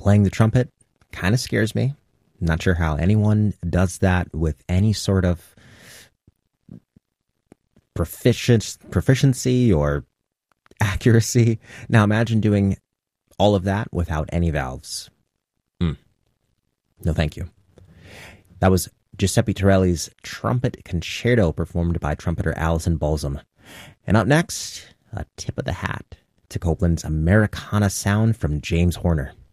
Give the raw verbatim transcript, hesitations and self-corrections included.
playing the trumpet kind of scares me. Not sure how anyone does that with any sort of profici- proficiency or accuracy. Now imagine doing all of that without any valves. Mm. No, thank you. That was Giuseppe Torelli's Trumpet Concerto, performed by trumpeter Alison Balsam. And up next, a tip of the hat to Copland's Americana sound from James Horner.